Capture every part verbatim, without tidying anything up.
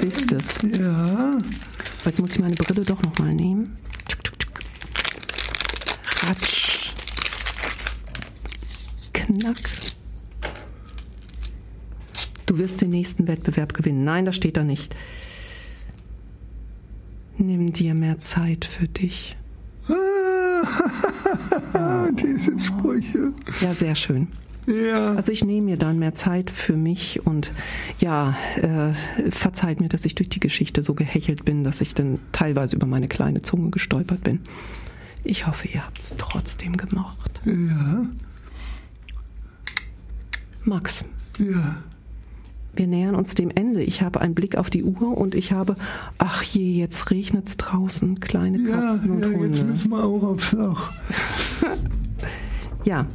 ist es. Ja. Jetzt muss ich meine Brille doch nochmal nehmen. Ratsch. Knack. Du wirst den nächsten Wettbewerb gewinnen. Nein, das steht da nicht. Nimm dir mehr Zeit für dich. Diese Sprüche. Ja, sehr schön. Ja. Also ich nehme mir dann mehr Zeit für mich und ja, äh, verzeiht mir, dass ich durch die Geschichte so gehechelt bin, dass ich dann teilweise über meine kleine Zunge gestolpert bin. Ich hoffe, ihr habt es trotzdem gemocht. Ja. Max. Ja. Wir nähern uns dem Ende. Ich habe einen Blick auf die Uhr und ich habe, ach je, jetzt regnet es draußen, kleine Katzen ja, und ja, Hunde. Jetzt müssen wir auch aufs Loch. Ja.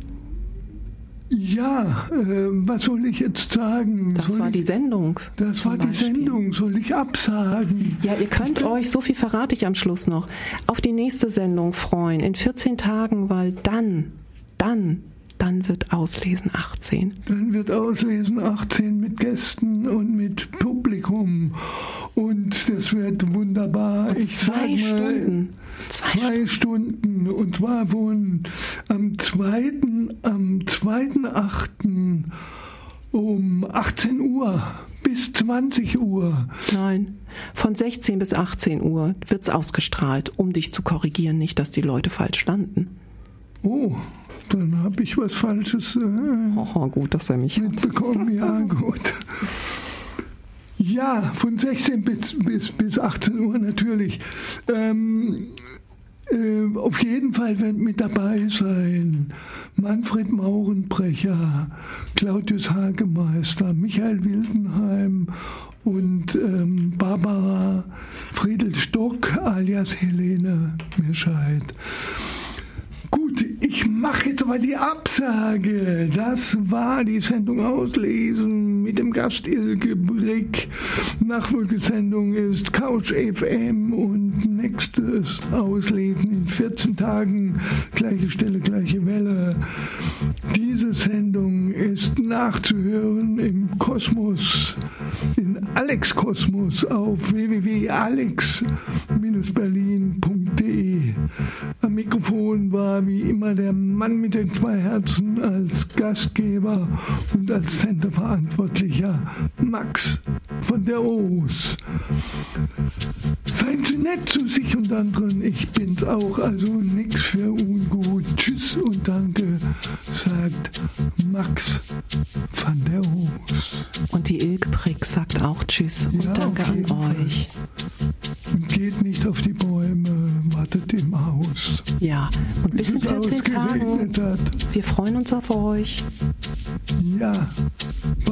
Ja, äh, was soll ich jetzt sagen? Das soll war ich, die Sendung. Das war die Beispiel. Sendung. Soll ich absagen? Ja, ihr könnt euch, so viel verrate ich am Schluss noch, auf die nächste Sendung freuen. In vierzehn Tagen, weil dann, dann, dann wird Auslesen achtzehn. Dann wird Auslesen achtzehn mit Gästen und mit Publikum. Und das wird wunderbar. Und ich zwei sag mal, Stunden. Zwei, Zwei Stunden. Und zwar von am zweiten, am zweiten achten um achtzehn Uhr bis zwanzig Uhr. Nein, von sechzehn bis achtzehn Uhr wird's ausgestrahlt, um dich zu korrigieren, nicht, dass die Leute falsch standen. Oh, dann habe ich was Falsches äh, Oh, gut, dass er mich hat. mitbekommen. Ja, gut. Ja, von sechzehn bis, bis, bis achtzehn Uhr natürlich. Ähm, äh, auf jeden Fall werden mit dabei sein Manfred Maurenbrecher, Claudius Hagemeister, Michael Wildenheim und ähm, Barbara Friedel-Stock alias Helene Mirscheid. Gut, ich mache jetzt aber die Absage. Das war die Sendung Auslesen mit dem Gast Ilke Brick. Nachfolgesendung ist Couch F M und nächstes Auslesen in vierzehn Tagen. Gleiche Stelle, gleiche Welle. Diese Sendung ist nachzuhören im Kosmos, in Alex Kosmos auf w w w punkt alex Bindestrich berlin punkt de. Am Mikrofon war wie immer der Mann mit den zwei Herzen als Gastgeber und als Senderverantwortlicher Max von der Oos. Seien Sie nett zu sich und anderen, ich bin's auch, also nix für ungut. Tschüss und danke, sagt Max von der Oos. Und die Ilke Brick sagt auch Tschüss und Ja, danke auf an jeden euch. Und geht nicht auf die Bäume, wartet im Haus. Ja, und bis in Bis es vierzehn Tagen. ausgeregnet hat. Wir freuen uns auf euch. Ja.